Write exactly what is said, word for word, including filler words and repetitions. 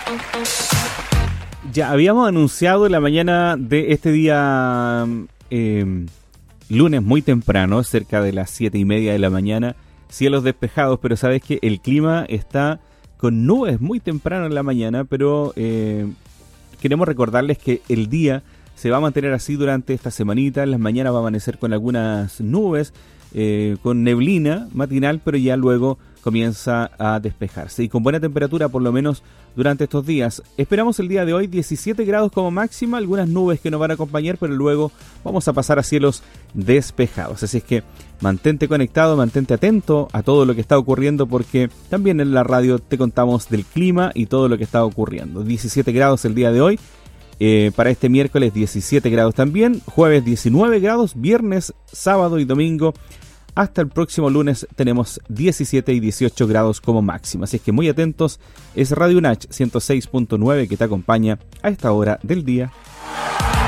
Ya habíamos anunciado en la mañana de este día eh, lunes muy temprano, cerca de las siete y media de la mañana, cielos despejados, pero sabes que el clima está con nubes muy temprano en la mañana, pero eh, queremos recordarles que el día se va a mantener así durante esta semanita. En las mañanas va a amanecer con algunas nubes, eh, con neblina matinal, pero ya luego comienza a despejarse y con buena temperatura por lo menos durante estos días. Esperamos el día de hoy diecisiete grados como máxima, algunas nubes que nos van a acompañar, pero luego vamos a pasar a cielos despejados. Así es que mantente conectado, mantente atento a todo lo que está ocurriendo, porque también en la radio te contamos del clima y todo lo que está ocurriendo. diecisiete grados el día de hoy. Eh, para este miércoles diecisiete grados también, jueves diecinueve grados, viernes, sábado y domingo hasta el próximo lunes tenemos diecisiete y dieciocho grados como máxima. Así es que muy atentos, es Radio Unach ciento seis punto nueve que te acompaña a esta hora del día.